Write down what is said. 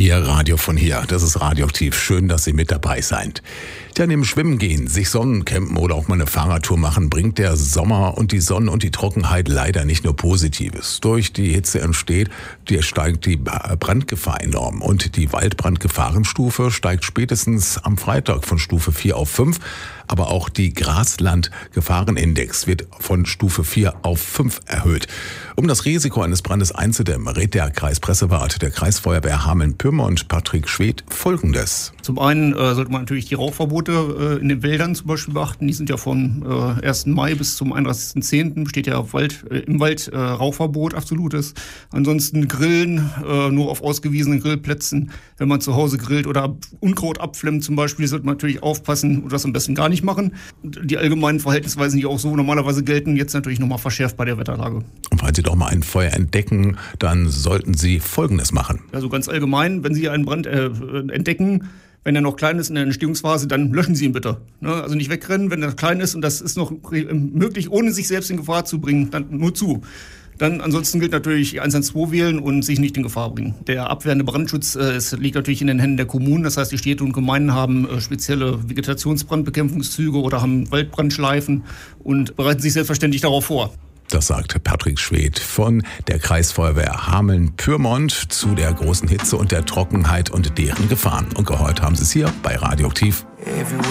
Ihr Radio von hier, das ist Radioaktiv. Schön, dass Sie mit dabei seid. Ja, neben Schwimmen gehen, sich Sonnencampen oder auch mal eine Fahrradtour machen, bringt der Sommer und die Sonne und die Trockenheit leider nicht nur Positives. Durch die Hitze steigt die Brandgefahr enorm und die Waldbrandgefahrenstufe steigt spätestens am Freitag von Stufe 4 auf 5. Aber auch die Grasland-Gefahrenindex wird von Stufe 4 auf 5 erhöht. Um das Risiko eines Brandes einzudämmen, rät der Kreispressewart der Kreisfeuerwehr Hameln-Pyrmont, Patrick Schwedt, Folgendes. Zum einen sollte man natürlich die Rauchverbote in den Wäldern zum Beispiel beachten. Die sind ja vom 1. Mai bis zum 31.10. besteht ja im Wald Rauchverbot, absolutes. Ansonsten Grillen, nur auf ausgewiesenen Grillplätzen. Wenn man zu Hause grillt oder Unkraut abflemmt zum Beispiel, sollte man natürlich aufpassen und das am besten gar nicht machen. Die allgemeinen Verhaltensweisen, die auch so normalerweise gelten, jetzt natürlich nochmal verschärft bei der Wetterlage. Und falls Sie doch mal ein Feuer entdecken, dann sollten Sie Folgendes machen. Also ganz allgemein, wenn Sie einen Brand entdecken, wenn er noch klein ist in der Entstehungsphase, dann löschen Sie ihn bitte. Also nicht wegrennen, wenn er klein ist und das ist noch möglich, ohne sich selbst in Gefahr zu bringen, dann nur zu. Dann ansonsten gilt natürlich 112 wählen und sich nicht in Gefahr bringen. Der abwehrende Brandschutz liegt natürlich in den Händen der Kommunen. Das heißt, die Städte und Gemeinden haben spezielle Vegetationsbrandbekämpfungszüge oder haben Waldbrandschleifen und bereiten sich selbstverständlich darauf vor. Das sagt Patrick Schwedt von der Kreisfeuerwehr Hameln-Pyrmont zu der großen Hitze und der Trockenheit und deren Gefahren. Und gehört haben Sie es hier bei Radioaktiv.